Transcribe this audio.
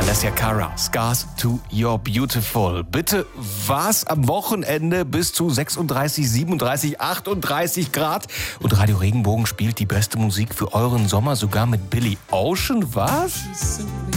Alessia Cara, Scars to You're Beautiful. Bitte, was am Wochenende bis zu 36, 37, 38 Grad? Und Radio Regenbogen spielt die beste Musik für euren Sommer, sogar mit Billy Ocean, was?